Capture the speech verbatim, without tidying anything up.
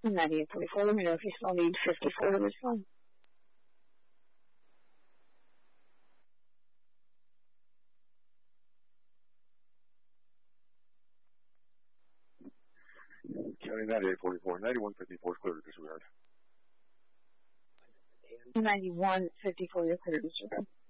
ninety-eight forty-four, let me know if you still need fifty-four to respond. County ninety-eight forty-four, ninety-one fifty-four is clear to disregard. ninety-one fifty-four, you're clear to disregard.